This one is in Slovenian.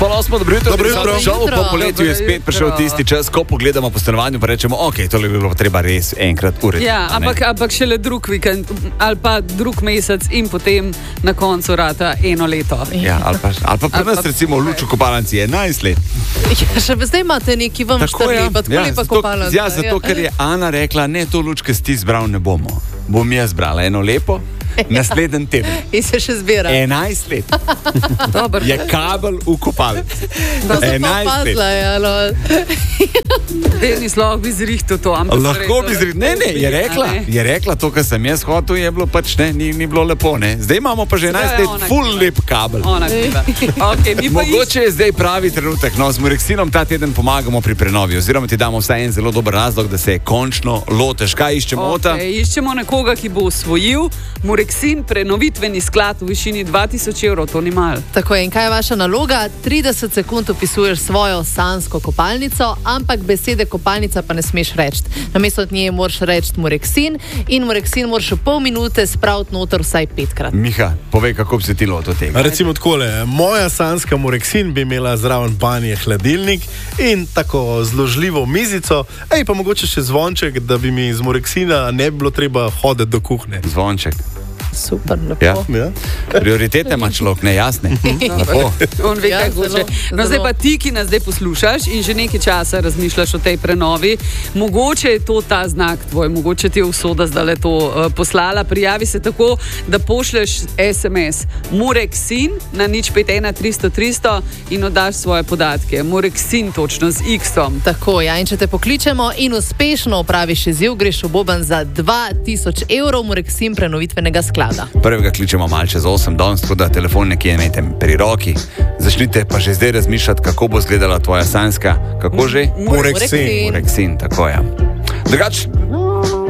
8, dobro jutro. Žal po poletju je spet prišel tisti čas, ko pogledamo po stanovanju pa rečemo, ok, tole bi bilo treba res enkrat urediti. Ja, ampak šele drug vikend ali pa drug mesec in potem na koncu rata 1 leto. Ja, ali pa pri nas recimo v Luču kopalnici je 11 let. Ja, še zdaj imate neki vam štrli, pa tako lepa kopalnica. Ja, zato ker je Ana rekla, ne, to lučke si ti zbral ne bomo. Bom jaz zbrala eno lepo. Naslednji teden. In se še zbira. 11 let. Je kabel v kopalnici. Da se pa pazla, ja. Denis, lahko bi zrihtel to, ampak... Lahko bi zrihtel. Ne, je rekla to, kar sem jaz hotel, je bilo pač ne, ni bilo lepo, ne. Zdaj imamo pa že 11 let full lep kabel. Mogoče je zdaj pravi trenutek, no, z Murexinom ta teden pomagamo pri prenovi, oziroma ti damo vsaj en zelo dober razlog, da se končno loteš. Kaj iščemo, Ota? Iščemo nekoga, ki bo osvojil Murexin prenovitveni sklad v višini 2000 evrov, to ni malo. Tako je, in kaj je vaša naloga? 30 sekund opisuješ svojo sansko kopalnico, ampak besede kopalnica pa ne smeš reči. Namesto od nje moraš reči Murexin in Murexin moraš v pol minute spraviti noter vsaj 5-krat. Miha, povej, kako bi se ti lotil tega. Recimo takole, moja sanska Murexin bi imela zraven banje hladilnik in tako zložljivo mizico, pa mogoče še zvonček, da bi mi z Murexina ne bi bilo treba hoditi do kuhne. Zvonček. Super, lepo. Ja. Prioritete ima človek, ne jasne. On ve, kaj hoče. No, zdaj pa ti, ki nas zdaj poslušaš in že nekaj časa razmišljaš o tej prenovi, mogoče je to ta znak tvoj, mogoče ti je usoda zdaj to poslala. Prijavi se tako, da pošleš SMS Murexin na 051 300 300 in oddaš svoje podatke. Murexin točno z X-om. Tako, ja, in če te pokličemo in uspešno opraviš izziv, greš v boben za 2000 evrov Murexin prenovitvenega sklada. Prvega kličemo malo čez 8 danes, tako da telefon nekje imejte pri roki. Začnite pa že zdaj razmišljati, kako bo izgledala tvoja sanska. Kako že? Murexin. Murexin, tako je. Drugač,